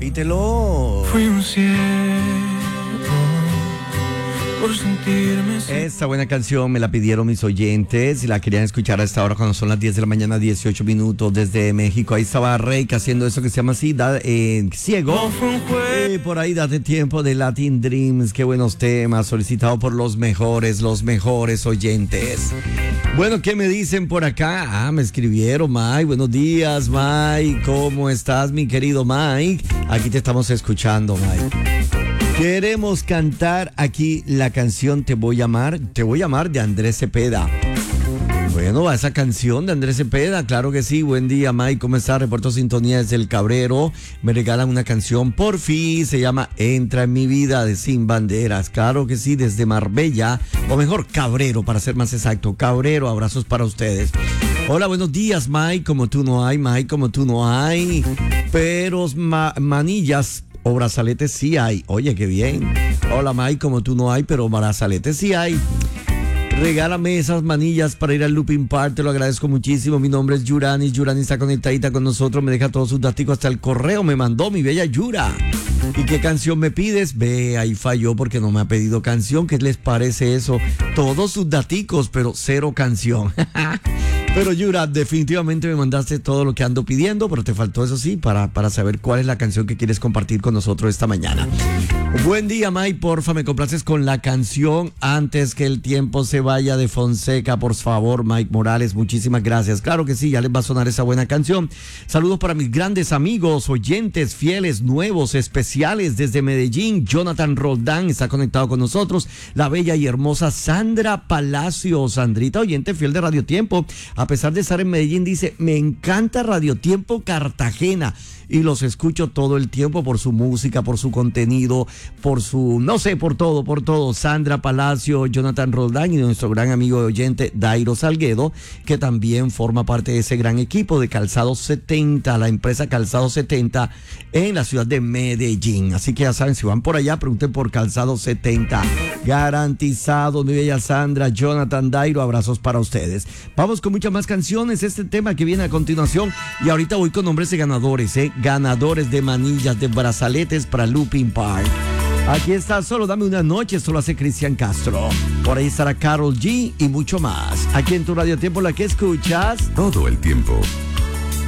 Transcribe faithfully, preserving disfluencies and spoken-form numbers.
repítelo. Fui un ciego por sentirme. Esta buena canción me la pidieron mis oyentes y la querían escuchar a esta hora cuando son las diez de la mañana, dieciocho minutos desde México. Ahí estaba Reik haciendo eso que se llama así, da, eh, ciego. Y por ahí date tiempo de Latin Dreams. Qué buenos temas, solicitado por los mejores, los mejores oyentes. Bueno, ¿qué me dicen por acá? Ah, me escribieron, Mike. Buenos días, Mike. ¿Cómo estás, mi querido Mike? Aquí te estamos escuchando, Mike. Queremos cantar aquí la canción Te voy a amar, Te voy a amar de Andrés Cepeda. Bueno, va esa canción de Andrés Cepeda, claro que sí. Buen día, Mike, ¿cómo estás? Reporto sintonía desde El Cabrero. Me regalan una canción, por fin, se llama Entra en mi vida de Sin Banderas. Claro que sí, desde Marbella, o mejor, Cabrero, para ser más exacto. Cabrero, abrazos para ustedes. Hola, buenos días, Mike, como tú no hay, Mike, como tú no hay. Pero ma- manillas o brazaletes sí hay. Oye, qué bien. Hola, Mike, como tú no hay, pero brazaletes sí hay. Regálame esas manillas para ir al Looping Park, te lo agradezco muchísimo. Mi nombre es Yurani, Yurani está conectadita con nosotros, me deja todos sus datos hasta el correo, me mandó mi bella Yura. ¿Y qué canción me pides? Ve, ahí falló porque no me ha pedido canción. ¿Qué les parece eso? Todos sus daticos, pero cero canción. Pero Yura, definitivamente me mandaste todo lo que ando pidiendo, pero te faltó eso sí, para, para saber cuál es la canción que quieres compartir con nosotros esta mañana. Buen día, Mike, porfa, me complaces con la canción Antes que el tiempo se vaya de Fonseca, por favor, Mike Morales, muchísimas gracias. Claro que sí, ya les va a sonar esa buena canción. Saludos para mis grandes amigos, oyentes, fieles, nuevos, especiales desde Medellín. Jonathan Roldán está conectado con nosotros. La bella y hermosa Sandra Palacio, Sandrita, oyente fiel de Radio Tiempo. A pesar de estar en Medellín, dice, me encanta Radio Tiempo Cartagena. Y los escucho todo el tiempo por su música, por su contenido, por su, no sé, por todo, por todo. Sandra Palacio, Jonathan Roldán y nuestro gran amigo oyente Dairo Salguedo, que también forma parte de ese gran equipo de Calzado setenta, la empresa Calzado setenta en la ciudad de Medellín. Así que ya saben, si van por allá, pregunten por Calzado setenta. Garantizado, mi bella Sandra, Jonathan, Dairo, abrazos para ustedes. Vamos con muchas más canciones, este tema que viene a continuación. Y ahorita voy con nombres de ganadores, ¿eh? Ganadores de manillas, de brazaletes para Looping Park. Aquí está, solo dame una noche, solo hace Cristian Castro. Por ahí estará Karol G y mucho más. Aquí en tu Radio Tiempo, la que escuchas todo el tiempo.